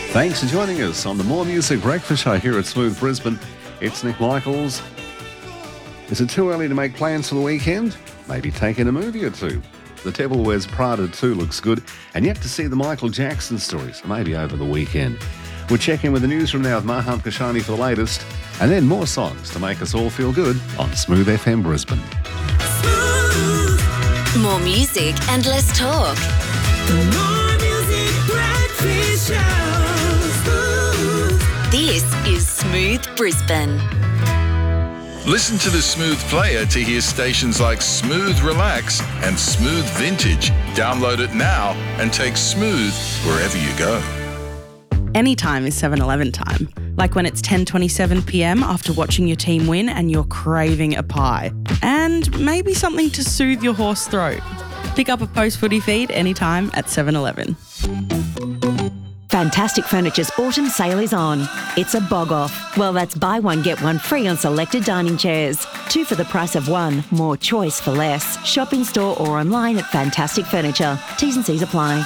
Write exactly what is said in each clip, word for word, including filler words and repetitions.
Thanks for joining us on the More Music Breakfast Show here at Smooth Brisbane. It's Nick Michaels. Is it too early to make plans for the weekend? Maybe take in a movie or two. The Devil Wears Prada two looks good, and yet to see the Michael Jackson story, so maybe over the weekend. We'll check in with the newsroom now with Mahan Kashani for the latest, and then more songs to make us all feel good on Smooth F M Brisbane. More music and less talk. More music breakfast show. This is Smooth Brisbane. Listen to the Smooth Player to hear stations like Smooth Relax and Smooth Vintage. Download it now and take Smooth wherever you go. Anytime is seven eleven time. Like when it's ten twenty-seven p.m. after watching your team win and you're craving a pie. And maybe something to soothe your hoarse throat. Pick up a post-footy feed anytime at seven eleven. Fantastic Furniture's autumn sale is on. It's a bog off. Well, that's buy one, get one free on selected dining chairs. Two for the price of one. More choice for less. Shop in store or online at Fantastic Furniture. T's and C's apply.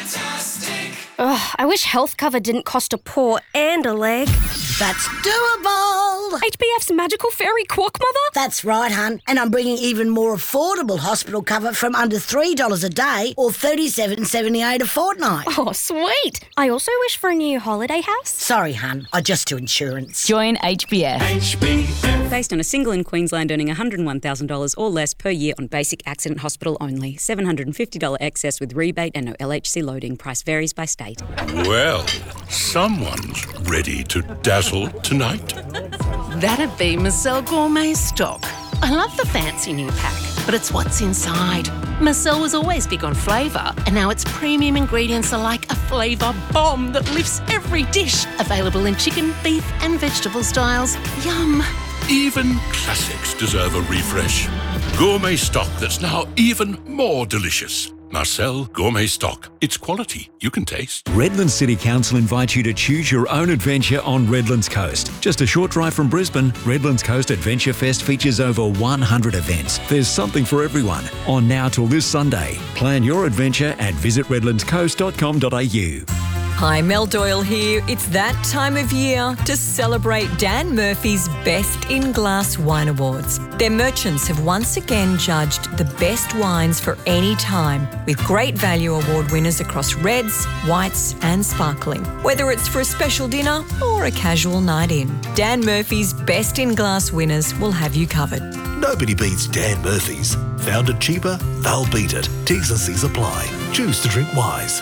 Ugh, I wish health cover didn't cost a paw and a leg. That's doable. H B F's magical fairy quack mother? That's right, hun. And I'm bringing even more affordable hospital cover from under three dollars a day or thirty-seven dollars seventy-eight a fortnight. Oh, sweet. I also wish for a new holiday house. Sorry, hun. I just do insurance. Join H B F. H B F. Based on a single in Queensland earning one hundred one thousand dollars or less per year on basic accident hospital only. seven hundred fifty dollars excess with rebate and no L H C loading. Price varies by state. Well, someone's ready to dazzle tonight. That'd be Marcel Gourmet Stock. I love the fancy new pack, but it's what's inside. Marcel was always big on flavour, and now its premium ingredients are like a flavour bomb that lifts every dish. Available in chicken, beef and vegetable styles. Yum. Even classics deserve a refresh. Gourmet Stock that's now even more delicious. Marcel Gourmet Stock. It's quality you can taste. Redlands City Council invites you to choose your own adventure on Redlands Coast. Just a short drive from Brisbane, Redlands Coast Adventure Fest features over one hundred events. There's something for everyone. On now till this Sunday. Plan your adventure at visit redlands coast dot com dot a u. Hi, Mel Doyle here. It's that time of year to celebrate Dan Murphy's Best in Glass Wine Awards. Their merchants have once again judged the best wines for any time, with great value award winners across reds, whites and sparkling. Whether it's for a special dinner or a casual night in, Dan Murphy's Best in Glass winners will have you covered. Nobody beats Dan Murphy's. Found it cheaper? They'll beat it. T's and C's apply. Choose to drink wise.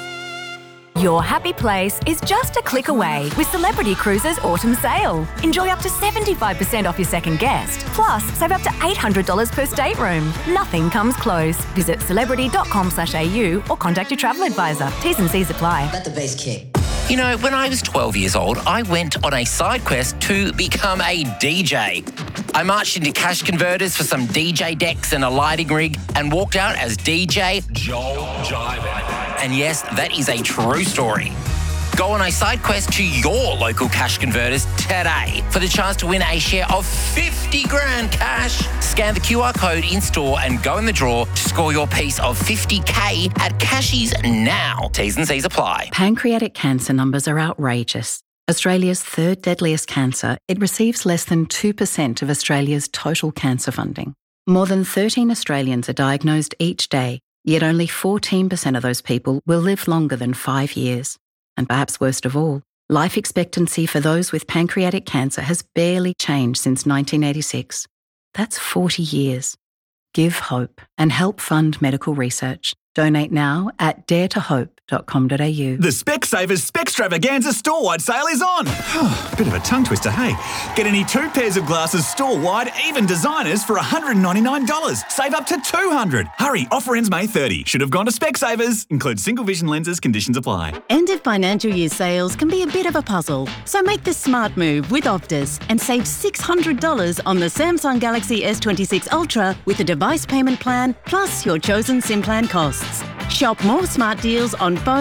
Your happy place is just a click away with Celebrity Cruises Autumn Sale. Enjoy up to seventy-five percent off your second guest. Plus, save up to eight hundred dollars per stateroom. Nothing comes close. Visit celebrity dot com slash a u or contact your travel advisor. T's and C's apply. Let the bass kick. You know, when I was twelve years old, I went on a side quest to become a D J. I marched into cash converters for some D J decks and a lighting rig and walked out as D J Joel Jive. And yes, that is a true story. Go on a side quest to your local cash converters today for the chance to win a share of fifty grand cash. Scan the Q R code in store and go in the draw to score your piece of fifty K at Cashies now. T's and C's apply. Pancreatic cancer numbers are outrageous. Australia's third deadliest cancer, it receives less than two percent of Australia's total cancer funding. More than thirteen Australians are diagnosed each day, yet only fourteen percent of those people will live longer than five years. And perhaps worst of all, life expectancy for those with pancreatic cancer has barely changed since nineteen eighty-six. That's forty years. Give hope and help fund medical research. Donate now at dare to hope dot com dot a u. The Specsavers Specstravaganza store-wide sale is on. Bit of a tongue twister, hey? Get any two pairs of glasses store-wide, even designers, for one hundred ninety-nine dollars. Save up to two hundred dollars. Hurry, offer ends May thirtieth. Should have gone to Specsavers. Includes single vision lenses, conditions apply. End of financial year sales can be a bit of a puzzle. So make the smart move with Optus and save six hundred dollars on the Samsung Galaxy S twenty-six Ultra with a device payment plan plus your chosen SIM plan costs. Shop more smart deals on phone